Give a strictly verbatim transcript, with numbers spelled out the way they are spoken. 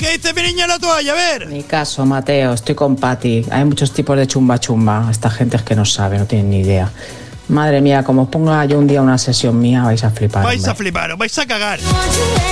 ¿qué dice mi niña la toalla? A ver. Mi caso, Mateo, estoy con Pati. Hay muchos tipos de chumba chumba. Esta gente es que no sabe, no tienen ni idea. Madre mía, como os ponga yo un día una sesión mía, vais a flipar. Vais hombre. a flipar, os vais a cagar.